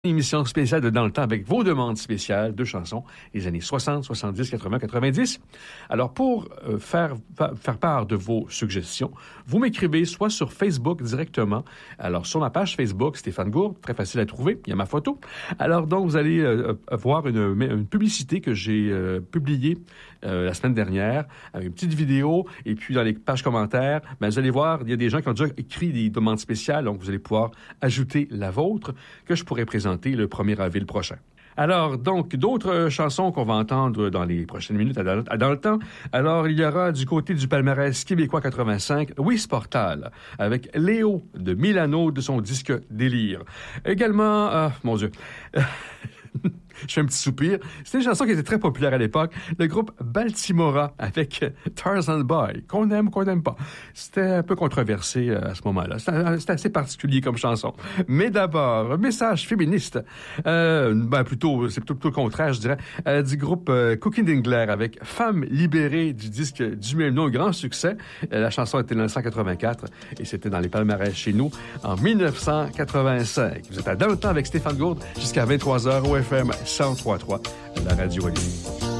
Émission spéciale de Dans le temps avec vos demandes spéciales de chansons des années 60, 70, 80, 90. Alors, pour faire part de vos suggestions, vous m'écrivez soit sur Facebook directement. Alors, sur ma page Facebook, Stéphane Gourde, très facile à trouver, il y a ma photo. Alors, donc, vous allez voir une publicité que j'ai publiée la semaine dernière, avec une petite vidéo, et puis dans les pages commentaires, vous allez voir, il y a des gens qui ont déjà écrit des demandes spéciales, donc vous allez pouvoir ajouter la vôtre, que je pourrai présenter le 1er avril prochain. Alors, donc, d'autres chansons qu'on va entendre dans les prochaines minutes dans le temps. Alors, il y aura du côté du palmarès québécois 85, Louis Portal, avec Léo de Milano de son disque Délire. Également, mon Dieu... Je fais un petit soupir. C'était une chanson qui était très populaire à l'époque. Le groupe Baltimora avec Tarzan Boy, qu'on aime ou qu'on n'aime pas. C'était un peu controversé à ce moment-là. C'était assez particulier comme chanson. Mais d'abord, un message féministe. Plutôt, c'est plutôt le contraire, je dirais, du groupe Cookie Dingler avec Femme libérée du disque du même nom, grand succès. La chanson était en 1984 et c'était dans les palmarès chez nous en 1985. Vous êtes à Dans le temps avec Stéphane Gourde jusqu'à 23h au FM 103.3, la radio Olivier.